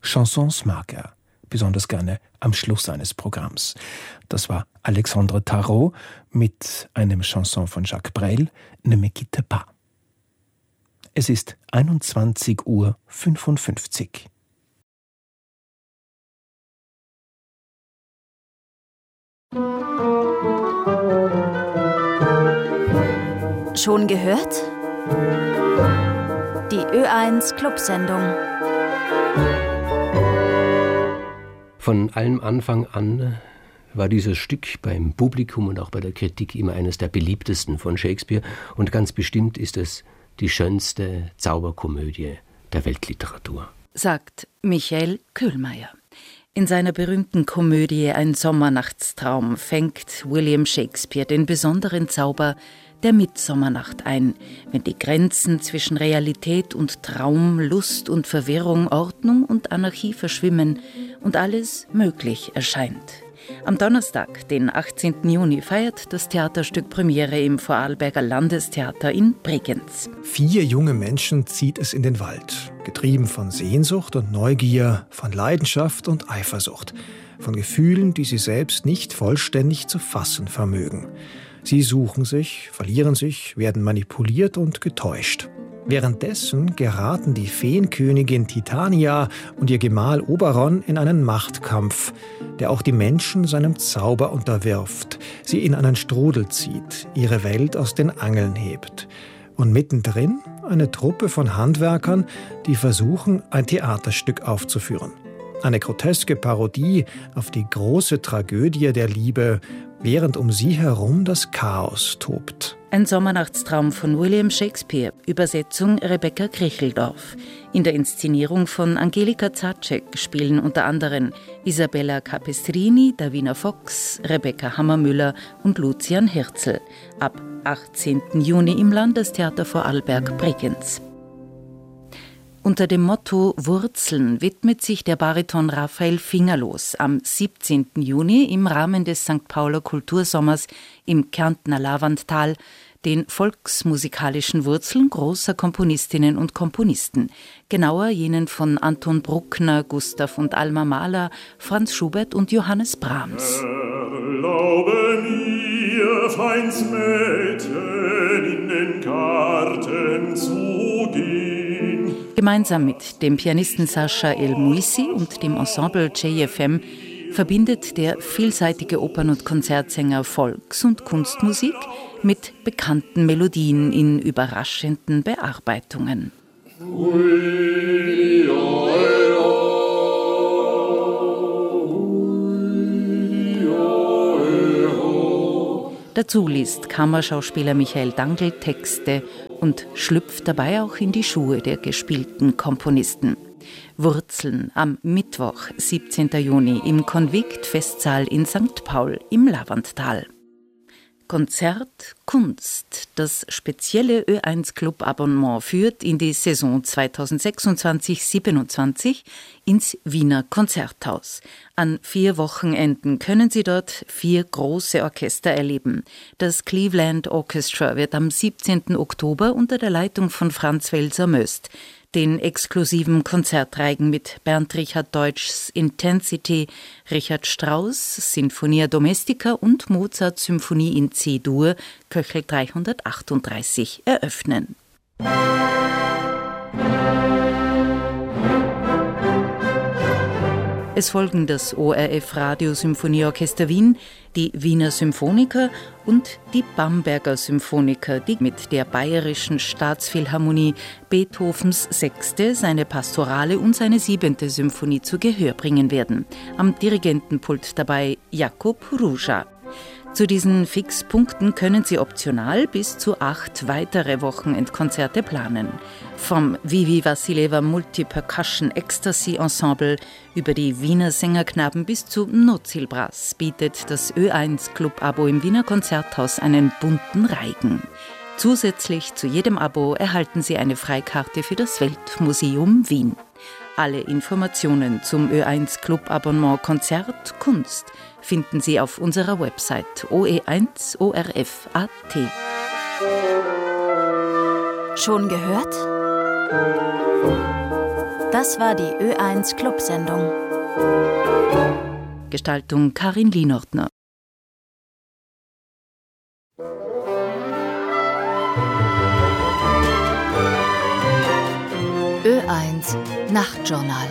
Chansons mag er, besonders gerne am Schluss seines Programms. Das war Alexandre Tarot mit einem Chanson von Jacques Brel, Ne me quitte pas. Es ist 21:55 Uhr. Schon gehört? Die Ö1 Clubsendung. Von allem Anfang an war dieses Stück beim Publikum und auch bei der Kritik immer eines der beliebtesten von Shakespeare. Und ganz bestimmt ist es die schönste Zauberkomödie der Weltliteratur, sagt Michael Köhlmeier. In seiner berühmten Komödie Ein Sommernachtstraum fängt William Shakespeare den besonderen Zauber der Mitsommernacht ein, wenn die Grenzen zwischen Realität und Traum, Lust und Verwirrung, Ordnung und Anarchie verschwimmen und alles möglich erscheint. Am Donnerstag, den 18. Juni, feiert das Theaterstück Premiere im Vorarlberger Landestheater in Bregenz. 4 junge Menschen zieht es in den Wald, getrieben von Sehnsucht und Neugier, von Leidenschaft und Eifersucht, von Gefühlen, die sie selbst nicht vollständig zu fassen vermögen. Sie suchen sich, verlieren sich, werden manipuliert und getäuscht. Währenddessen geraten die Feenkönigin Titania und ihr Gemahl Oberon in einen Machtkampf, der auch die Menschen seinem Zauber unterwirft, sie in einen Strudel zieht, ihre Welt aus den Angeln hebt. Und mittendrin eine Truppe von Handwerkern, die versuchen, ein Theaterstück aufzuführen. Eine groteske Parodie auf die große Tragödie der Liebe, während um sie herum das Chaos tobt. Ein Sommernachtstraum von William Shakespeare, Übersetzung Rebecca Kricheldorf. In der Inszenierung von Angelika Zaczek spielen unter anderem Isabella Capestrini, Davina Fox, Rebecca Hammermüller und Lucian Hirzel. Ab 18. Juni im Landestheater Vorarlberg-Bregenz. Unter dem Motto Wurzeln widmet sich der Bariton Raphael Fingerlos am 17. Juni im Rahmen des St. Pauler Kultursommers im Kärntner Lavanttal den volksmusikalischen Wurzeln großer Komponistinnen und Komponisten, genauer jenen von Anton Bruckner, Gustav und Alma Mahler, Franz Schubert und Johannes Brahms. Erlaube mir, feins Mädchen, in den Garten zu gehen. Gemeinsam mit dem Pianisten Sascha El-Mouissi und dem Ensemble JFM verbindet der vielseitige Opern- und Konzertsänger Volks- und Kunstmusik mit bekannten Melodien in überraschenden Bearbeitungen. Dazu liest Kammerschauspieler Michael Dangl Texte und schlüpft dabei auch in die Schuhe der gespielten Komponisten. Wurzeln am Mittwoch, 17. Juni im Konvikt-Festsaal in St. Paul im Lavanttal. Konzert Kunst. Das spezielle Ö1-Club-Abonnement führt in die Saison 2026/27 ins Wiener Konzerthaus. An 4 Wochenenden können Sie dort 4 große Orchester erleben. Das Cleveland Orchestra wird am 17. Oktober unter der Leitung von Franz Welser-Möst den exklusiven Konzertreigen mit Bernd Richard Deutschs Intensity, Richard Strauss Sinfonia Domestica und Mozart Symphonie in C-Dur, Köchel 338 eröffnen. Es folgen das ORF Radiosymphonieorchester Wien, die Wiener Symphoniker und die Bamberger Symphoniker, die mit der Bayerischen Staatsphilharmonie Beethovens 6., seine Pastorale und seine 7. Symphonie zu Gehör bringen werden. Am Dirigentenpult dabei Jakub Ruža. Zu diesen Fixpunkten können Sie optional bis zu 8 weitere Wochenendkonzerte planen. Vom Vivi Vassileva Multi-Percussion Ecstasy Ensemble über die Wiener Sängerknaben bis zu Nozil Brass bietet das Ö1 Club-Abo im Wiener Konzerthaus einen bunten Reigen. Zusätzlich zu jedem Abo erhalten Sie eine Freikarte für das Weltmuseum Wien. Alle Informationen zum Ö1 Club-Abonnement Konzert Kunst finden Sie auf unserer Website oe1orf.at. Schon gehört? Das war die Ö1 Clubsendung. Gestaltung Karin Lienortner. Ö1 Nachtjournal.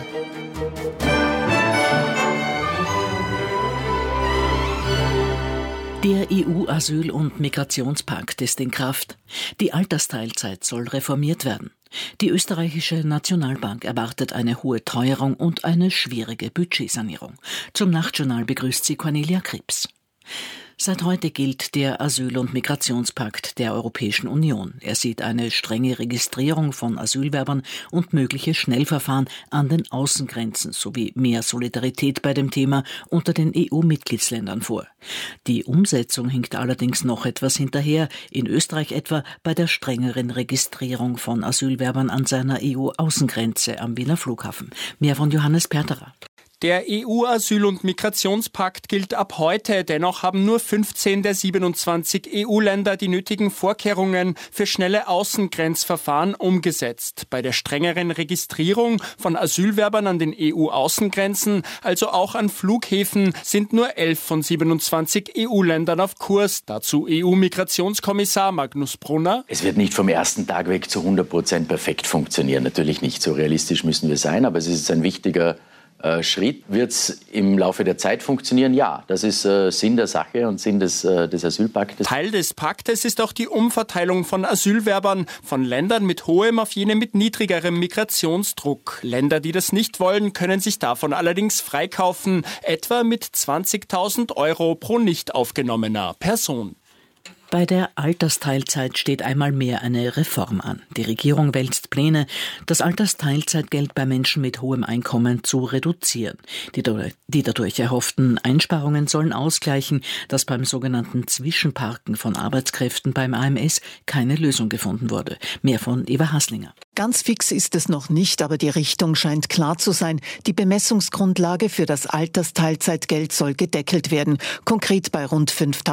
Der EU-Asyl- und Migrationspakt ist in Kraft. Die Altersteilzeit soll reformiert werden. Die österreichische Nationalbank erwartet eine hohe Teuerung und eine schwierige Budgetsanierung. Zum Nachtjournal begrüßt sie Cornelia Krebs. Seit heute gilt der Asyl- und Migrationspakt der Europäischen Union. Er sieht eine strenge Registrierung von Asylwerbern und mögliche Schnellverfahren an den Außengrenzen sowie mehr Solidarität bei dem Thema unter den EU-Mitgliedsländern vor. Die Umsetzung hinkt allerdings noch etwas hinterher, in Österreich etwa bei der strengeren Registrierung von Asylwerbern an seiner EU-Außengrenze am Wiener Flughafen. Mehr von Johannes Perterer. Der EU-Asyl- und Migrationspakt gilt ab heute. Dennoch haben nur 15 der 27 EU-Länder die nötigen Vorkehrungen für schnelle Außengrenzverfahren umgesetzt. Bei der strengeren Registrierung von Asylwerbern an den EU-Außengrenzen, also auch an Flughäfen, sind nur 11 von 27 EU-Ländern auf Kurs. Dazu EU-Migrationskommissar Magnus Brunner. Es wird nicht vom ersten Tag weg zu 100% perfekt funktionieren. Natürlich nicht, so realistisch müssen wir sein, aber es ist ein wichtiger Schritt. Wird es im Laufe der Zeit funktionieren? Ja, das ist Sinn der Sache und Sinn des Asylpaktes. Teil des Paktes ist auch die Umverteilung von Asylwerbern von Ländern mit hohem auf jene mit niedrigerem Migrationsdruck. Länder, die das nicht wollen, können sich davon allerdings freikaufen, etwa mit 20.000 € pro nicht aufgenommener Person. Bei der Altersteilzeit steht einmal mehr eine Reform an. Die Regierung wälzt Pläne, das Altersteilzeitgeld bei Menschen mit hohem Einkommen zu reduzieren. Die dadurch erhofften Einsparungen sollen ausgleichen, dass beim sogenannten Zwischenparken von Arbeitskräften beim AMS keine Lösung gefunden wurde. Mehr von Eva Haslinger. Ganz fix ist es noch nicht, aber die Richtung scheint klar zu sein. Die Bemessungsgrundlage für das Altersteilzeitgeld soll gedeckelt werden, konkret bei rund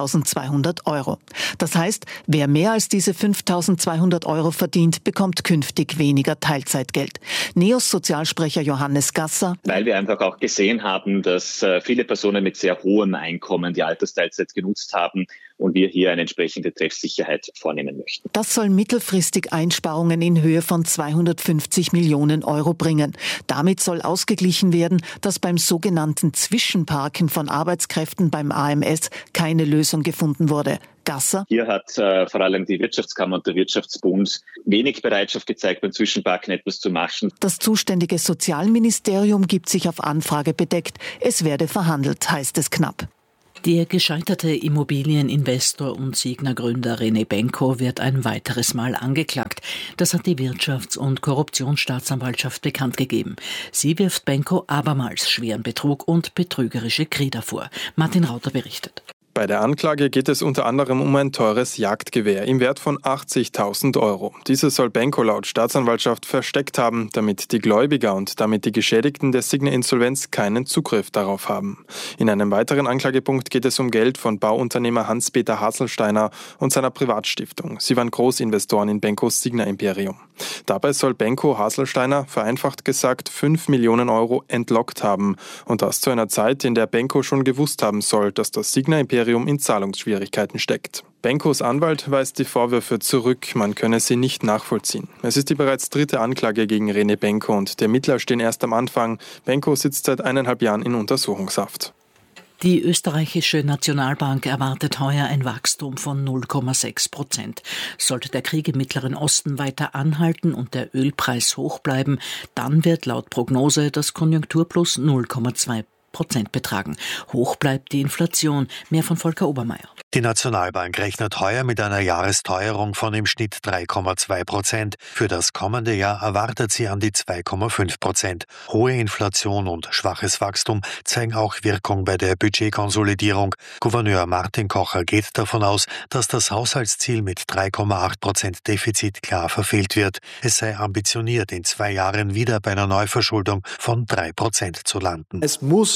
5.200 €. Das heißt, wer mehr als diese 5.200 € verdient, bekommt künftig weniger Teilzeitgeld. NEOS Sozialsprecher Johannes Gasser. Weil wir einfach auch gesehen haben, dass viele Personen mit sehr hohem Einkommen die Altersteilzeit genutzt haben und wir hier eine entsprechende Treffsicherheit vornehmen möchten. Das soll mittelfristig Einsparungen in Höhe von 250 Millionen € bringen. Damit soll ausgeglichen werden, dass beim sogenannten Zwischenparken von Arbeitskräften beim AMS keine Lösung gefunden wurde. Gasser. Hier hat vor allem die Wirtschaftskammer und der Wirtschaftsbund wenig Bereitschaft gezeigt, beim Zwischenparken etwas zu machen. Das zuständige Sozialministerium gibt sich auf Anfrage bedeckt. Es werde verhandelt, heißt es knapp. Der gescheiterte Immobilieninvestor und Signa-Gründer René Benko wird ein weiteres Mal angeklagt. Das hat die Wirtschafts- und Korruptionsstaatsanwaltschaft bekannt gegeben. Sie wirft Benko abermals schweren Betrug und betrügerische Krieder vor. Martin Rauter berichtet. Bei der Anklage geht es unter anderem um ein teures Jagdgewehr im Wert von 80.000 €. Dieses soll Benko laut Staatsanwaltschaft versteckt haben, damit die Gläubiger und damit die Geschädigten der Signa-Insolvenz keinen Zugriff darauf haben. In einem weiteren Anklagepunkt geht es um Geld von Bauunternehmer Hans-Peter Haselsteiner und seiner Privatstiftung. Sie waren Großinvestoren in Benkos Signa-Imperium. Dabei soll Benko Haselsteiner, vereinfacht gesagt, 5 Millionen € entlockt haben. Und das zu einer Zeit, in der Benko schon gewusst haben soll, dass das Signa-Imperium in Zahlungsschwierigkeiten steckt. Benkos Anwalt weist die Vorwürfe zurück, man könne sie nicht nachvollziehen. Es ist die bereits dritte Anklage gegen René Benko und die Ermittler stehen erst am Anfang. Benko sitzt seit 1,5 Jahren in Untersuchungshaft. Die österreichische Nationalbank erwartet heuer ein Wachstum von 0,6%. Sollte der Krieg im Mittleren Osten weiter anhalten und der Ölpreis hoch bleiben, dann wird laut Prognose das Konjunkturplus 0,2% betragen. Hoch bleibt die Inflation. Mehr von Volker Obermeier. Die Nationalbank rechnet heuer mit einer Jahresteuerung von im Schnitt 3,2%. Für das kommende Jahr erwartet sie an die 2,5%. Hohe Inflation und schwaches Wachstum zeigen auch Wirkung bei der Budgetkonsolidierung. Gouverneur Martin Kocher geht davon aus, dass das Haushaltsziel mit 3,8% Defizit klar verfehlt wird. Es sei ambitioniert, in 2 Jahren wieder bei einer Neuverschuldung von 3% zu landen. Es muss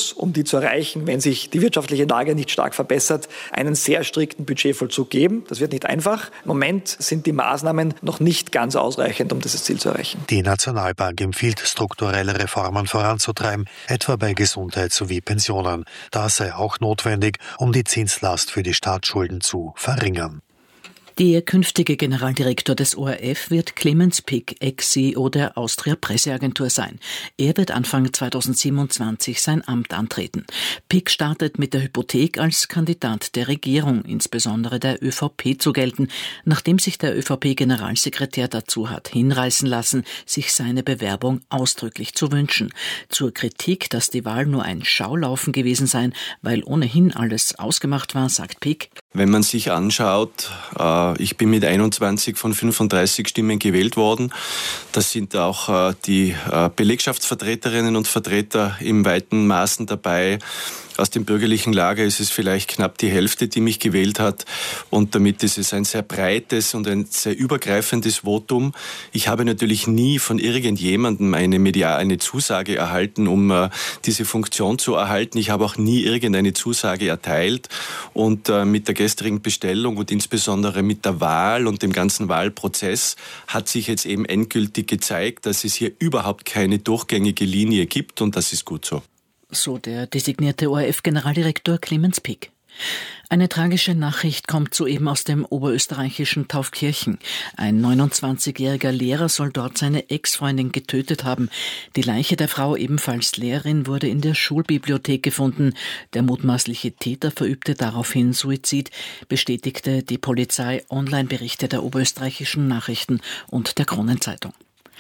muss, um die zu erreichen, wenn sich die wirtschaftliche Lage nicht stark verbessert, einen sehr strikten Budgetvollzug geben. Das wird nicht einfach. Im Moment sind die Maßnahmen noch nicht ganz ausreichend, um dieses Ziel zu erreichen. Die Nationalbank empfiehlt, strukturelle Reformen voranzutreiben, etwa bei Gesundheit sowie Pensionen. Das sei auch notwendig, um die Zinslast für die Staatsschulden zu verringern. Der künftige Generaldirektor des ORF wird Clemens Pick, Ex-CEO der Austria Presseagentur sein. Er wird Anfang 2027 sein Amt antreten. Pick startet mit der Hypothek als Kandidat der Regierung, insbesondere der ÖVP, zu gelten, nachdem sich der ÖVP-Generalsekretär dazu hat hinreißen lassen, sich seine Bewerbung ausdrücklich zu wünschen. Zur Kritik, dass die Wahl nur ein Schaulaufen gewesen sei, weil ohnehin alles ausgemacht war, sagt Pick: Wenn man sich anschaut, ich bin mit 21 von 35 Stimmen gewählt worden. Das sind auch die Belegschaftsvertreterinnen und Vertreter im weiten Maßen dabei. Aus dem bürgerlichen Lager ist es vielleicht knapp die Hälfte, die mich gewählt hat. Und damit ist es ein sehr breites und ein sehr übergreifendes Votum. Ich habe natürlich nie von irgendjemandem eine Zusage erhalten, um diese Funktion zu erhalten. Ich habe auch nie irgendeine Zusage erteilt. Und mit der gestrigen Bestellung und insbesondere mit der Wahl und dem ganzen Wahlprozess hat sich jetzt eben endgültig gezeigt, dass es hier überhaupt keine durchgängige Linie gibt. Und das ist gut so. So der designierte ORF-Generaldirektor Clemens Pick. Eine tragische Nachricht kommt soeben aus dem oberösterreichischen Taufkirchen. Ein 29-jähriger Lehrer soll dort seine Ex-Freundin getötet haben. Die Leiche der Frau, ebenfalls Lehrerin, wurde in der Schulbibliothek gefunden. Der mutmaßliche Täter verübte daraufhin Suizid, bestätigte die Polizei. Online-Berichte der oberösterreichischen Nachrichten und der Kronenzeitung.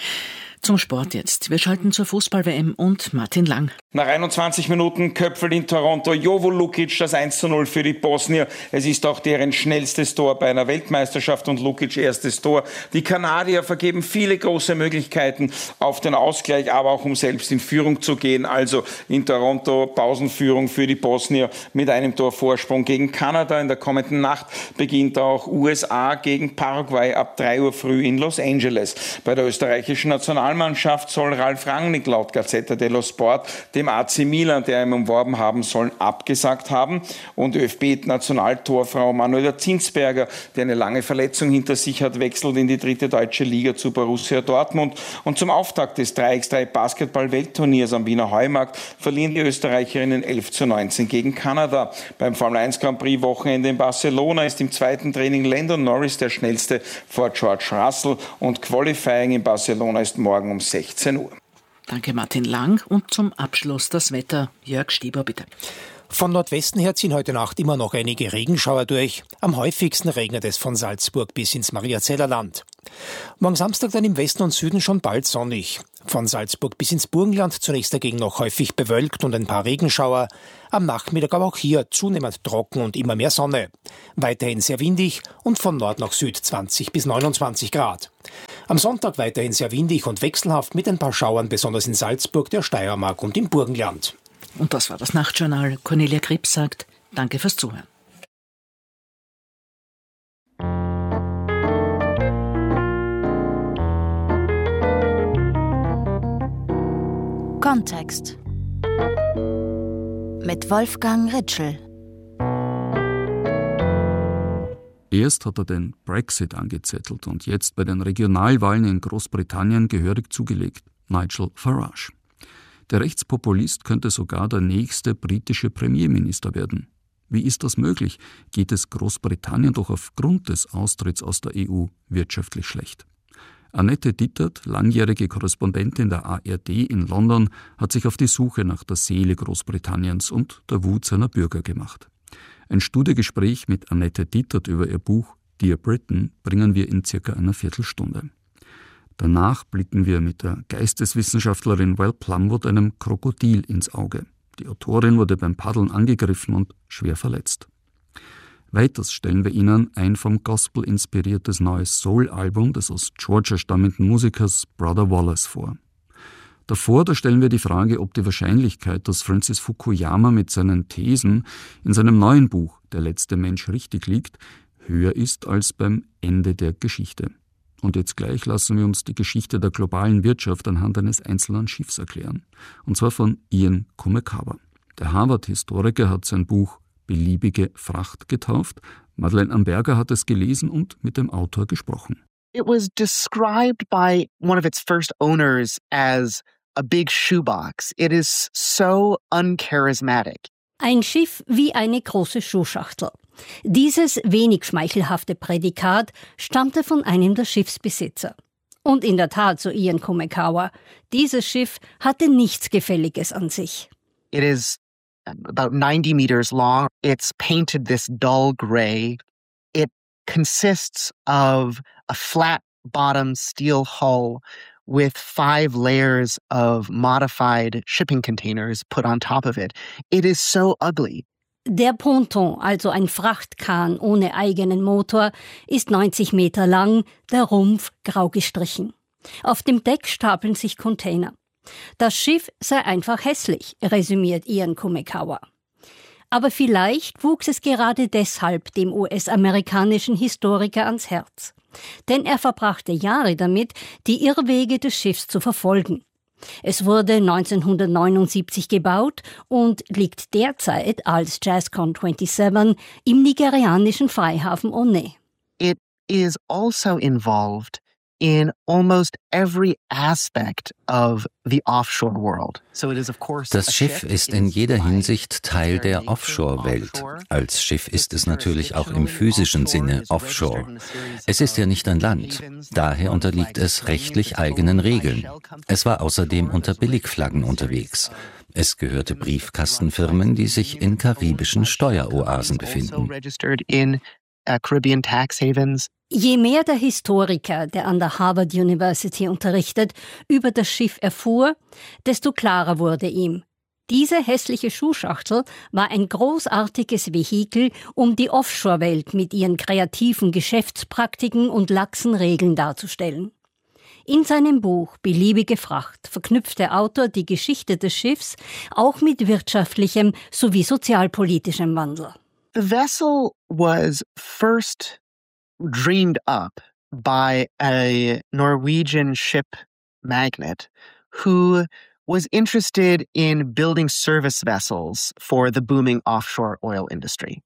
Zum Sport jetzt. Wir schalten zur Fußball-WM und Martin Lang. Nach 21 Minuten Köpfel in Toronto, Jovo Lukic das 1:0 für die Bosnier. Es ist auch deren schnellstes Tor bei einer Weltmeisterschaft und Lukic erstes Tor. Die Kanadier vergeben viele große Möglichkeiten auf den Ausgleich, aber auch um selbst in Führung zu gehen. Also in Toronto Pausenführung für die Bosnier mit einem Tor Vorsprung gegen Kanada. In der kommenden Nacht beginnt auch USA gegen Paraguay ab 3 Uhr früh in Los Angeles. Bei der österreichischen Nationalmannschaft soll Ralf Rangnick laut Gazzetta dello Sport dem AC Milan, der ihn umworben haben sollen, abgesagt haben. Und ÖFB-Nationaltorfrau Manuela Zinsberger, die eine lange Verletzung hinter sich hat, wechselt in die 3. deutsche Liga zu Borussia Dortmund. Und zum Auftakt des 3x3 Basketball-Weltturniers am Wiener Heumarkt verlieren die Österreicherinnen 11:19 gegen Kanada. Beim Formel-1 Grand Prix-Wochenende in Barcelona ist im zweiten Training Lando Norris der schnellste vor George Russell und Qualifying in Barcelona ist morgen um 16 Uhr. Danke Martin Lang. Und zum Abschluss das Wetter. Jörg Stieber, bitte. Von Nordwesten her ziehen heute Nacht immer noch einige Regenschauer durch. Am häufigsten regnet es von Salzburg bis ins Mariazeller Land. Morgen Samstag dann im Westen und Süden schon bald sonnig. Von Salzburg bis ins Burgenland zunächst dagegen noch häufig bewölkt und ein paar Regenschauer. Am Nachmittag aber auch hier zunehmend trocken und immer mehr Sonne. Weiterhin sehr windig und von Nord nach Süd 20 bis 29 Grad. Am Sonntag weiterhin sehr windig und wechselhaft mit ein paar Schauern, besonders in Salzburg, der Steiermark und im Burgenland. Und das war das Nachtjournal. Cornelia Krebs sagt, danke fürs Zuhören. Kontext mit Wolfgang Ritschl. Erst hat er den Brexit angezettelt und jetzt bei den Regionalwahlen in Großbritannien gehörig zugelegt. Nigel Farage. Der Rechtspopulist könnte sogar der nächste britische Premierminister werden. Wie ist das möglich? Geht es Großbritannien doch aufgrund des Austritts aus der EU wirtschaftlich schlecht? Annette Dittert, langjährige Korrespondentin der ARD in London, hat sich auf die Suche nach der Seele Großbritanniens und der Wut seiner Bürger gemacht. Ein Studiogespräch mit Annette Dittert über ihr Buch Dear Britain bringen wir in circa einer Viertelstunde. Danach blicken wir mit der Geisteswissenschaftlerin Val Plumwood einem Krokodil ins Auge. Die Autorin wurde beim Paddeln angegriffen und schwer verletzt. Weiters stellen wir Ihnen ein vom Gospel inspiriertes neues Soul-Album des aus Georgia stammenden Musikers Brother Wallace vor. Davor, da stellen wir die Frage, ob die Wahrscheinlichkeit, dass Francis Fukuyama mit seinen Thesen in seinem neuen Buch Der letzte Mensch richtig liegt, höher ist als beim Ende der Geschichte. Und jetzt gleich lassen wir uns die Geschichte der globalen Wirtschaft anhand eines einzelnen Schiffs erklären. Und zwar von Ian Kumekawa. Der Harvard-Historiker hat sein Buch »Beliebige Fracht« getauft. Madeleine Amberger hat es gelesen und mit dem Autor gesprochen. It was described by one of its first owners as a big shoebox. It is so uncharismatic. Ein Schiff wie eine große Schuhschachtel. Dieses wenig schmeichelhafte Prädikat stammte von einem der Schiffsbesitzer. Und in der Tat, so Ian Kumekawa, dieses Schiff hatte nichts Gefälliges an sich. It is about 90 meters long. It's painted this dull gray. It consists of a flat-bottom steel hull with 5 layers of modified shipping containers put on top of it. It is so ugly. Der Ponton, also ein Frachtkahn ohne eigenen Motor, ist 90 Meter lang, der Rumpf grau gestrichen. Auf dem Deck stapeln sich Container. Das Schiff sei einfach hässlich, resümiert Ian Kumekawa. Aber vielleicht wuchs es gerade deshalb dem US-amerikanischen Historiker ans Herz. Denn er verbrachte Jahre damit, die Irrwege des Schiffs zu verfolgen. Es wurde 1979 gebaut und liegt derzeit als JASCON 27 im nigerianischen Freihafen Onne. It is also involved in almost every aspect of the offshore world. Das Schiff ist in jeder Hinsicht Teil der Offshore-Welt. Als Schiff ist es natürlich auch im physischen Sinne offshore. Es ist ja nicht an Land. Daher unterliegt es rechtlich eigenen Regeln. Es war außerdem unter Billigflaggen unterwegs. Es gehörte Briefkastenfirmen, die sich in karibischen Steueroasen befinden. Caribbean tax havens. Je mehr der Historiker, der an der Harvard University unterrichtet, über das Schiff erfuhr, desto klarer wurde ihm: Diese hässliche Schuhschachtel war ein großartiges Vehikel, um die Offshore-Welt mit ihren kreativen Geschäftspraktiken und laxen Regeln darzustellen. In seinem Buch »Beliebige Fracht« verknüpft der Autor die Geschichte des Schiffs auch mit wirtschaftlichem sowie sozialpolitischem Wandel. The vessel was first dreamed up by a Norwegian ship magnate who was interested in building service vessels for the booming offshore oil industry.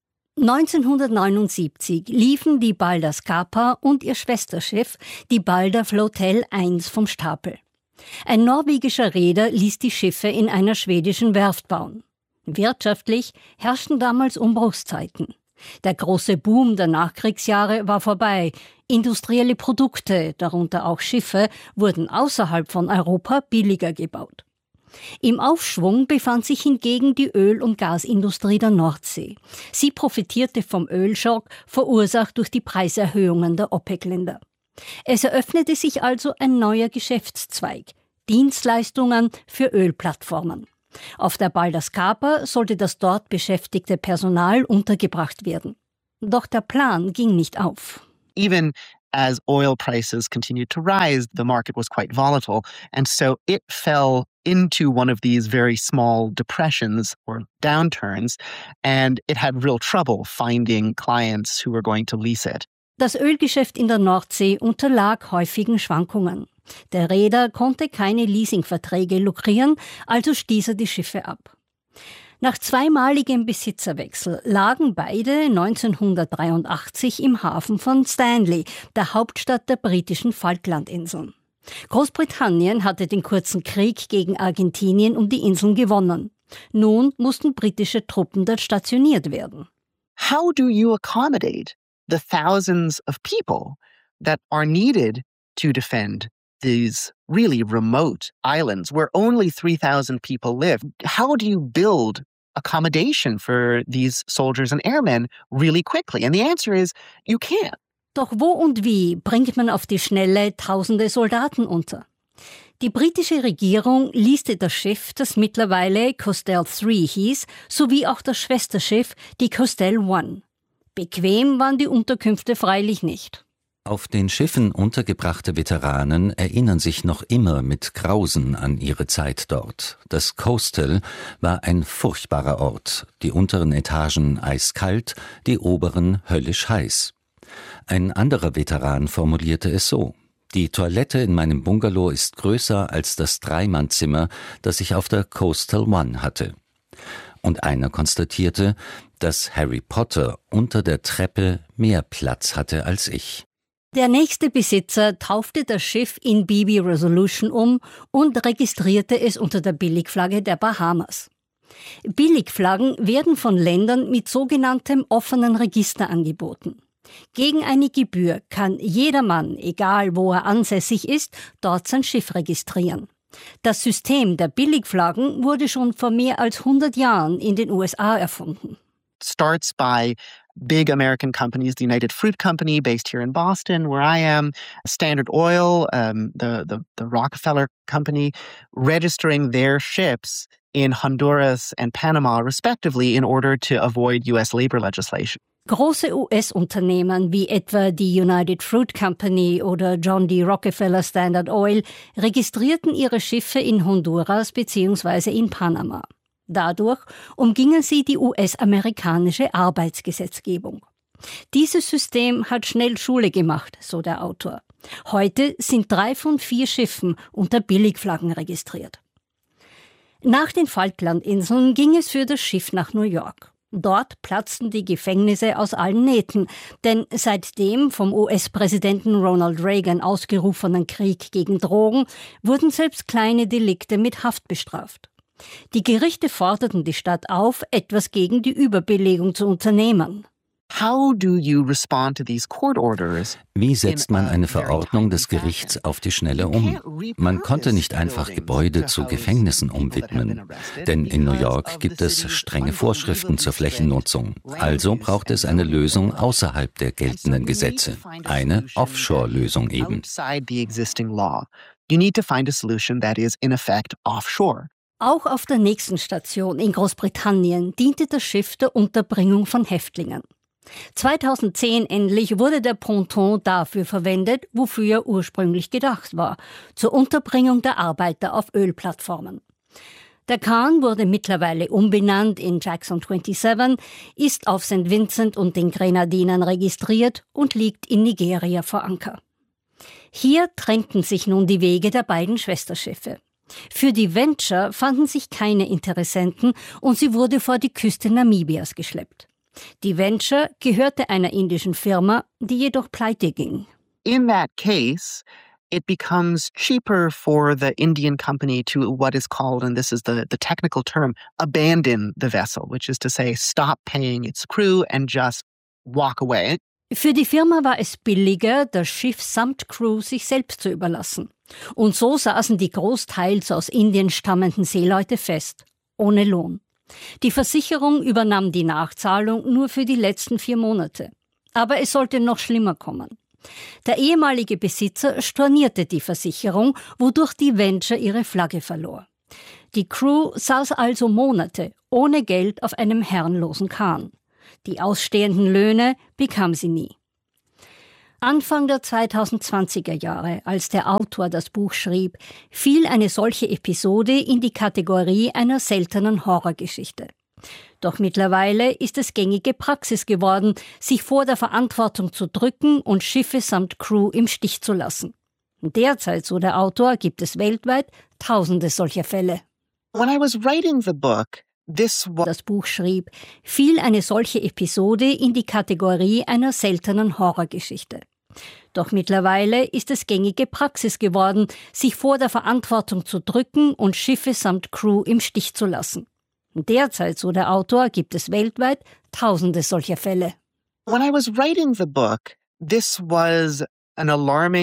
1979 liefen die Balder Scapa und ihr Schwesterschiff, die Balder Flotel 1, vom Stapel. Ein norwegischer Reeder ließ die Schiffe in einer schwedischen Werft bauen. Wirtschaftlich herrschten damals Umbruchszeiten. Der große Boom der Nachkriegsjahre war vorbei. Industrielle Produkte, darunter auch Schiffe, wurden außerhalb von Europa billiger gebaut. Im Aufschwung befand sich hingegen die Öl- und Gasindustrie der Nordsee. Sie profitierte vom Ölschock, verursacht durch die Preiserhöhungen der OPEC-Länder. Es eröffnete sich also ein neuer Geschäftszweig: Dienstleistungen für Ölplattformen. Auf der Balder Scapa sollte das dort beschäftigte Personal untergebracht werden. Doch der Plan ging nicht auf. Even as oil prices continued to rise, the market was quite volatile, and so it fell into one of these very small depressions or downturns, and it had real trouble finding clients who were going to lease it. Das Ölgeschäft in der Nordsee unterlag häufigen Schwankungen. Der Reeder konnte keine Leasingverträge lukrieren, also stieß er die Schiffe ab. Nach zweimaligem Besitzerwechsel lagen beide 1983 im Hafen von Stanley, der Hauptstadt der britischen Falklandinseln. Großbritannien hatte den kurzen Krieg gegen Argentinien um die Inseln gewonnen. Nun mussten britische Truppen dort stationiert werden. How do you accommodate the thousands of people that are needed to defend these really remote islands where only 3,000 people live? How do you build accommodation for these soldiers and airmen really quickly? And the answer is, you can't. Doch wo und wie bringt man auf die Schnelle tausende Soldaten unter? Die britische Regierung leaste das Schiff, das mittlerweile Coastal 3 hieß, sowie auch das Schwesterschiff, die Coastal 1. Bequem waren die Unterkünfte freilich nicht. Auf den Schiffen untergebrachte Veteranen erinnern sich noch immer mit Grausen an ihre Zeit dort. Das Coastal war ein furchtbarer Ort, die unteren Etagen eiskalt, die oberen höllisch heiß. Ein anderer Veteran formulierte es so: Die Toilette in meinem Bungalow ist größer als das Dreimannzimmer, das ich auf der Coastal 1 hatte. Und einer konstatierte, dass Harry Potter unter der Treppe mehr Platz hatte als ich. Der nächste Besitzer taufte das Schiff in BB Resolution um und registrierte es unter der Billigflagge der Bahamas. Billigflaggen werden von Ländern mit sogenanntem offenen Register angeboten. Gegen eine Gebühr kann jedermann, egal wo er ansässig ist, dort sein Schiff registrieren. Das System der Billigflaggen wurde schon vor mehr als 100 Jahren in den USA erfunden. Starts by big American companies, the United Fruit Company based here in Boston, where I am, Standard Oil, the Rockefeller Company, registering their ships in Honduras and Panama, respectively, in order to avoid U.S. labor legislation. Große US-Unternehmen wie etwa die United Fruit Company oder John D. Rockefeller Standard Oil registrierten ihre Schiffe in Honduras bzw. in Panama. Dadurch umgingen sie die US-amerikanische Arbeitsgesetzgebung. Dieses System hat schnell Schule gemacht, so der Autor. Heute sind 3 von 4 Schiffen unter Billigflaggen registriert. Nach den Falklandinseln ging es für das Schiff nach New York. Dort platzten die Gefängnisse aus allen Nähten, denn seit dem vom US-Präsidenten Ronald Reagan ausgerufenen Krieg gegen Drogen wurden selbst kleine Delikte mit Haft bestraft. Die Gerichte forderten die Stadt auf, etwas gegen die Überbelegung zu unternehmen. How do you respond to these court orders? Wie setzt man eine Verordnung des Gerichts auf die Schnelle um? Man konnte nicht einfach Gebäude zu Gefängnissen umwidmen, denn in New York gibt es strenge Vorschriften zur Flächennutzung. Also braucht es eine Lösung außerhalb der geltenden Gesetze, eine Offshore-Lösung eben. You need to find a solution that is in effect offshore. Auch auf der nächsten Station in Großbritannien diente das Schiff der Unterbringung von Häftlingen. 2010 endlich wurde der Ponton dafür verwendet, wofür er ursprünglich gedacht war, zur Unterbringung der Arbeiter auf Ölplattformen. Der Kahn wurde mittlerweile umbenannt in Jackson 27, ist auf St. Vincent und den Grenadinen registriert und liegt in Nigeria vor Anker. Hier trennten sich nun die Wege der beiden Schwesterschiffe. Für die Venture fanden sich keine Interessenten und sie wurde vor die Küste Namibias geschleppt. Die Venture gehörte einer indischen Firma, die jedoch pleite ging. In that case, it becomes cheaper for the Indian company to what is called, and this is the technical term, abandon the vessel, which is to say, stop paying its crew and just walk away. Für die Firma war es billiger, das Schiff samt Crew sich selbst zu überlassen. Und so saßen die großteils aus Indien stammenden Seeleute fest, ohne Lohn. Die Versicherung übernahm die Nachzahlung nur für die letzten 4 Monate. Aber es sollte noch schlimmer kommen. Der ehemalige Besitzer stornierte die Versicherung, wodurch die Venture ihre Flagge verlor. Die Crew saß also Monate ohne Geld auf einem herrenlosen Kahn. Die ausstehenden Löhne bekam sie nie. Anfang der 2020er Jahre, als der Autor das Buch schrieb, fiel eine solche Episode in die Kategorie einer seltenen Horrorgeschichte. Doch mittlerweile ist es gängige Praxis geworden, sich vor der Verantwortung zu drücken und Schiffe samt Crew im Stich zu lassen. Derzeit, so der Autor, gibt es weltweit Tausende solcher Fälle. When I was writing the book, das Buch schrieb, fiel eine solche Episode in die Kategorie einer seltenen Horrorgeschichte. Doch mittlerweile ist es gängige Praxis geworden, sich vor der Verantwortung zu drücken und Schiffe samt Crew im Stich zu lassen. Derzeit, so der Autor, gibt es weltweit Tausende solcher Fälle. When I was writing the book, this was an alarming